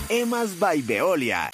Emas by Veolia.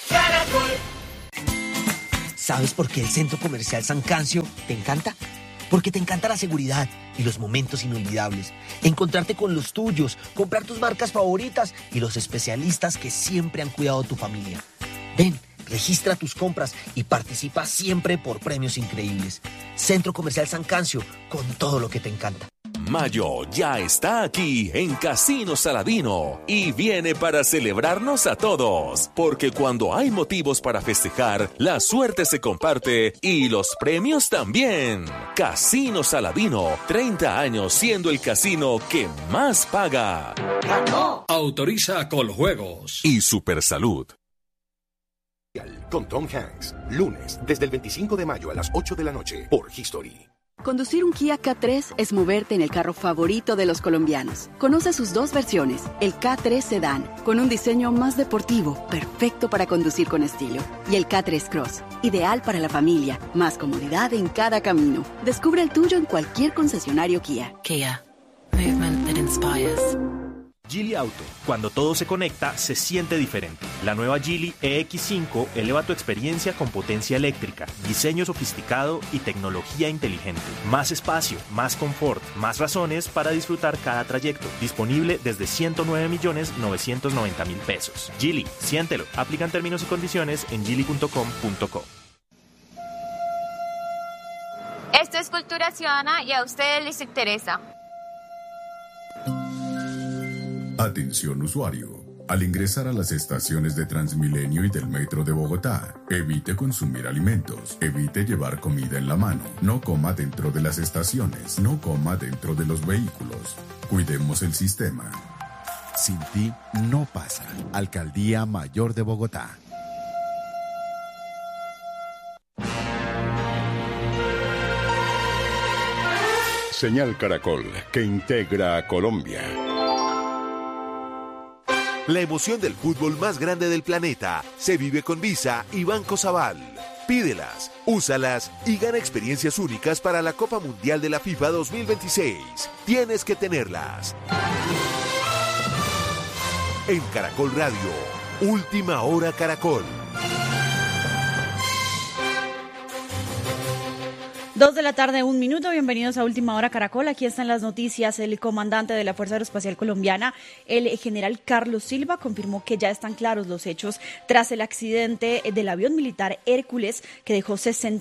¿Sabes por qué el Centro Comercial San Cancio te encanta? Porque te encanta la seguridad y los momentos inolvidables. Encontrarte con los tuyos, comprar tus marcas favoritas y los especialistas que siempre han cuidado de tu familia. Ven, registra tus compras y participa siempre por premios increíbles. Centro Comercial San Cancio, con todo lo que te encanta. Mayo ya está aquí en Casino Saladino y viene para celebrarnos a todos, porque cuando hay motivos para festejar, la suerte se comparte y los premios también. Casino Saladino, 30 años siendo el casino que más paga. ¡Ganó! Autoriza Coljuegos Y Supersalud. Con Tom Hanks, lunes, desde el 25 de mayo a las 8 de la noche, por History. Conducir un Kia K3 es moverte en el carro favorito de los colombianos. Conoce sus dos versiones, el K3 Sedan, con un diseño más deportivo, perfecto para conducir con estilo, y el K3 Cross, ideal para la familia, más comodidad en cada camino. Descubre el tuyo en cualquier concesionario Kia. Kia, movement that inspires. Geely Auto. Cuando todo se conecta, se siente diferente. La nueva Geely EX5 eleva tu experiencia con potencia eléctrica, diseño sofisticado y tecnología inteligente. Más espacio, más confort, más razones para disfrutar cada trayecto. Disponible desde 109.990.000 pesos. Geely, siéntelo. Aplican términos y condiciones en geely.com.co. Esto es Cultura Ciudadana y a ustedes les interesa. Atención usuario. Al ingresar a las estaciones de Transmilenio y del Metro de Bogotá, evite consumir alimentos, evite llevar comida en la mano, no coma dentro de las estaciones, no coma dentro de los vehículos. Cuidemos el sistema. Sin ti no pasa. Alcaldía Mayor de Bogotá. Señal Caracol, que integra a Colombia. La emoción del fútbol más grande del planeta se vive con Visa y Banco Sabal. Pídelas, úsalas y gana experiencias únicas para la Copa Mundial de la FIFA 2026. Tienes que tenerlas. En Caracol Radio, Última Hora Caracol. 2:01 p.m. Bienvenidos a Última Hora Caracol. Aquí están las noticias. El comandante de la Fuerza Aeroespacial Colombiana, el general Carlos Silva, confirmó que ya están claros los hechos tras el accidente del avión militar Hércules, que dejó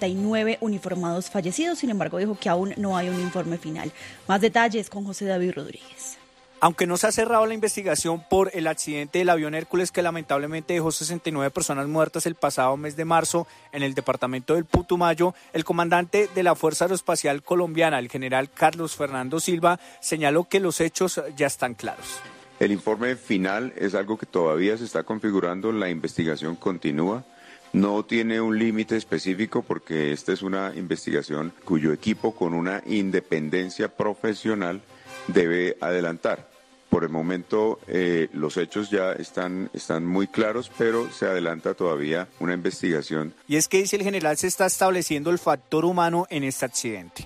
69 uniformados fallecidos. Sin embargo, dijo que aún no hay un informe final. Más detalles con José David Rodríguez. Aunque no se ha cerrado la investigación por el accidente del avión Hércules, que lamentablemente dejó 69 personas muertas el pasado mes de marzo en el departamento del Putumayo, el comandante de la Fuerza Aeroespacial Colombiana, el general Carlos Fernando Silva, señaló que los hechos ya están claros. El informe final es algo que todavía se está configurando, la investigación continúa. No tiene un límite específico porque esta es una investigación cuyo equipo, con una independencia profesional, debe adelantar. Por el momento los hechos ya están muy claros, pero se adelanta todavía una investigación. Y es que, dice el general, se está estableciendo el factor humano en este accidente.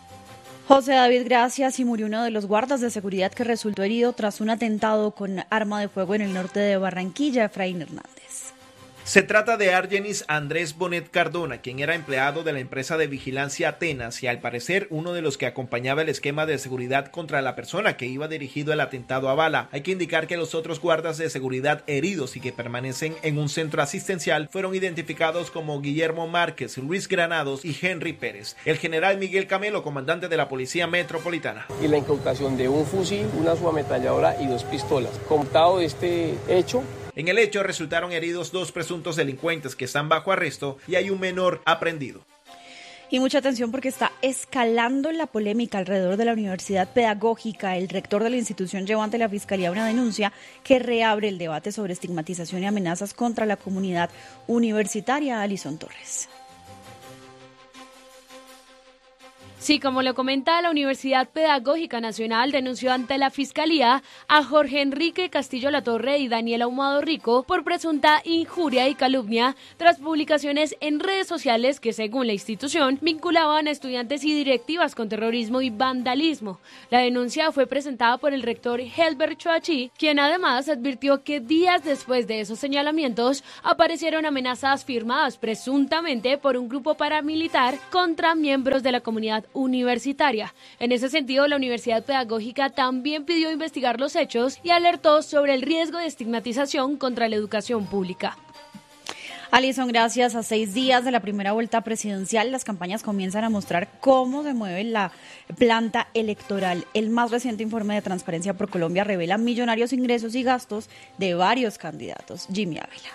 José David, gracias. Y murió uno de los guardas de seguridad que resultó herido tras un atentado con arma de fuego en el norte de Barranquilla, Efraín Hernández. Se trata de Argenis Andrés Bonet Cardona, quien era empleado de la empresa de vigilancia Atenas y al parecer uno de los que acompañaba el esquema de seguridad contra la persona que iba dirigido el atentado a bala. Hay que indicar que los otros guardas de seguridad heridos y que permanecen en un centro asistencial fueron identificados como Guillermo Márquez, Luis Granados y Henry Pérez. El general Miguel Camelo, comandante de la Policía Metropolitana. Y la incautación de un fusil, una subametralladora y 2 pistolas. Contado este hecho, en el hecho resultaron heridos 2 presuntos delincuentes que están bajo arresto y hay un menor aprehendido. Y mucha atención porque está escalando la polémica alrededor de la Universidad Pedagógica. El rector de la institución llevó ante la Fiscalía una denuncia que reabre el debate sobre estigmatización y amenazas contra la comunidad universitaria. Alison Torres. Sí, como lo comenta la Universidad Pedagógica Nacional, denunció ante la Fiscalía a Jorge Enrique Castillo Latorre y Daniel Ahumado Rico por presunta injuria y calumnia tras publicaciones en redes sociales que, según la institución, vinculaban a estudiantes y directivas con terrorismo y vandalismo. La denuncia fue presentada por el rector Helbert Choachi, quien además advirtió que días después de esos señalamientos aparecieron amenazas firmadas presuntamente por un grupo paramilitar contra miembros de la comunidad universitaria. En ese sentido, la Universidad Pedagógica también pidió investigar los hechos y alertó sobre el riesgo de estigmatización contra la educación pública. Alison, gracias a 6 días de la primera vuelta presidencial, las campañas comienzan a mostrar cómo se mueve la planta electoral. El más reciente informe de Transparencia por Colombia revela millonarios ingresos y gastos de varios candidatos. Jimmy Ávila.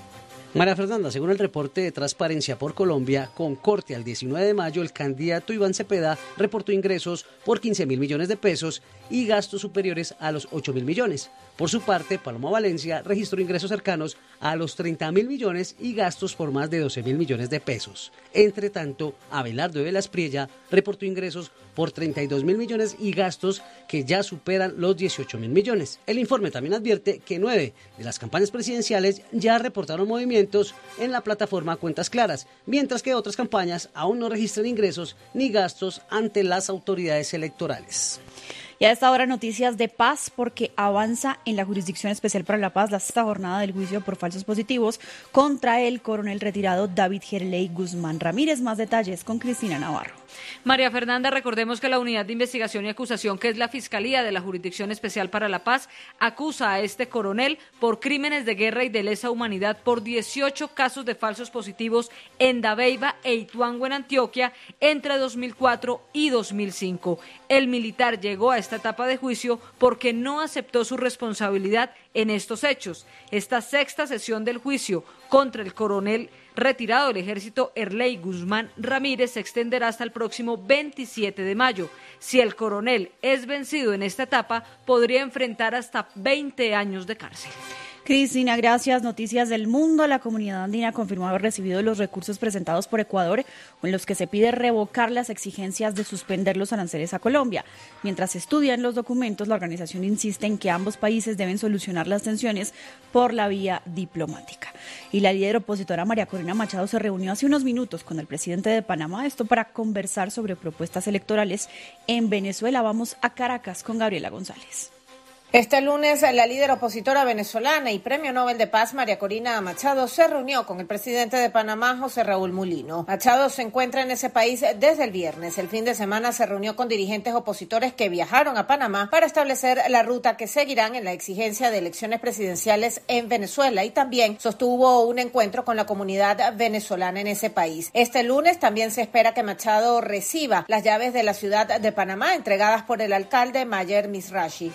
María Fernanda, según el reporte de Transparencia por Colombia, con corte al 19 de mayo, el candidato Iván Cepeda reportó ingresos por 15.000 millones de pesos y gastos superiores a los 8.000 millones. Por su parte, Paloma Valencia registró ingresos cercanos a los 30.000 millones y gastos por más de 12.000 millones de pesos. Entre tanto, Abelardo de la Espriella reportó ingresos por 32.000 millones y gastos que ya superan los 18.000 millones. El informe también advierte que 9 de las campañas presidenciales ya reportaron movimientos en la plataforma Cuentas Claras, mientras que otras campañas aún no registran ingresos ni gastos ante las autoridades electorales. Y a esta hora noticias de paz porque avanza en la Jurisdicción Especial para la Paz la sexta jornada del juicio por falsos positivos contra el coronel retirado David Gerley Guzmán Ramírez. Más detalles con Cristina Navarro. María Fernanda, recordemos que la Unidad de Investigación y Acusación, que es la Fiscalía de la Jurisdicción Especial para la Paz, acusa a este coronel por crímenes de guerra y de lesa humanidad por 18 casos de falsos positivos en Dabeiba e Ituango, en Antioquia, entre 2004 y 2005. El militar llegó a esta etapa de juicio porque no aceptó su responsabilidad en estos hechos. Esta sexta sesión del juicio contra el coronel retirado del Ejército Gerley Guzmán Ramírez se extenderá hasta el próximo 27 de mayo. Si el coronel es vencido en esta etapa, podría enfrentar hasta 20 años de cárcel. Cristina, gracias. Noticias del mundo. La comunidad andina confirmó haber recibido los recursos presentados por Ecuador, en los que se pide revocar las exigencias de suspender los aranceles a Colombia. Mientras estudian los documentos, la organización insiste en que ambos países deben solucionar las tensiones por la vía diplomática. Y la líder opositora María Corina Machado se reunió hace unos minutos con el presidente de Panamá, esto para conversar sobre propuestas electorales en Venezuela. Vamos a Caracas con Gabriela González. Este lunes, la líder opositora venezolana y Premio Nobel de Paz, María Corina Machado, se reunió con el presidente de Panamá, José Raúl Mulino. Machado se encuentra en ese país desde el viernes. El fin de semana se reunió con dirigentes opositores que viajaron a Panamá para establecer la ruta que seguirán en la exigencia de elecciones presidenciales en Venezuela, y también sostuvo un encuentro con la comunidad venezolana en ese país. Este lunes también se espera que Machado reciba las llaves de la ciudad de Panamá entregadas por el alcalde Mayer Misrachi.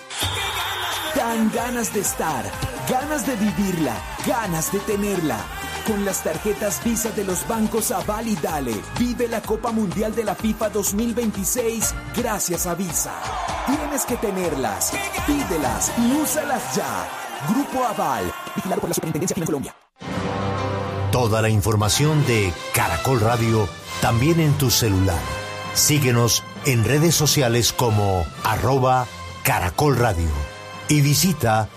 Dan ganas de estar, ganas de vivirla, ganas de tenerla. Con las tarjetas Visa de los bancos Aval y Dale, vive la Copa Mundial de la FIFA 2026 gracias a Visa. Tienes que tenerlas, pídelas y úsalas ya. Grupo Aval, vigilado por la Superintendencia aquí en Colombia. Toda la información de Caracol Radio también en tu celular. Síguenos en redes sociales como @Caracol Radio. Y visita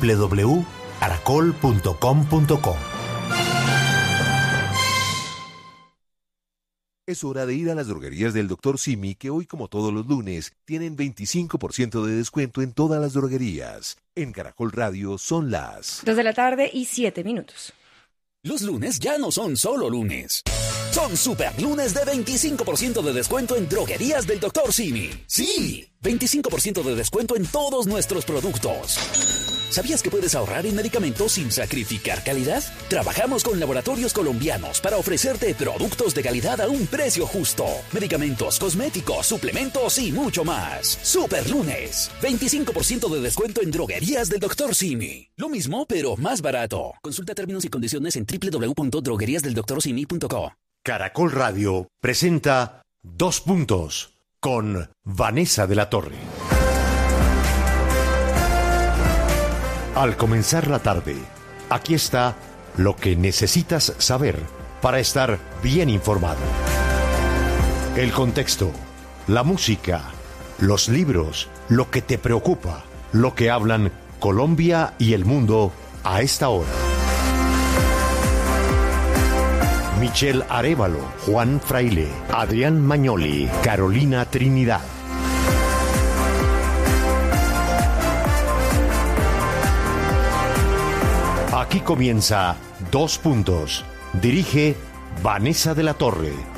www.caracol.com.co. Es hora de ir a las droguerías del Dr. Simi, que hoy, como todos los lunes, tienen 25% de descuento en todas las droguerías. En Caracol Radio son las 2 de la tarde y 7 minutos. Los lunes ya no son solo lunes. Son super lunes de 25% de descuento en droguerías del Dr. Simi. ¡Sí! 25% de descuento en todos nuestros productos. ¿Sabías que puedes ahorrar en medicamentos sin sacrificar calidad? Trabajamos con laboratorios colombianos para ofrecerte productos de calidad a un precio justo. Medicamentos, cosméticos, suplementos y mucho más. Super lunes. 25% de descuento en droguerías del Dr. Simi. Lo mismo, pero más barato. Consulta términos y condiciones en www.drogueriasdeldoctorsimi.co. Caracol Radio presenta 2 puntos con Vanessa de la Torre. Al comenzar la tarde, aquí está lo que necesitas saber para estar bien informado. El contexto, la música, los libros, lo que te preocupa, lo que hablan Colombia y el mundo a esta hora. Michelle Arévalo, Juan Fraile, Adrián Magnoli, Carolina Trinidad. Aquí comienza 2 Puntos. Dirige Vanessa de la Torre.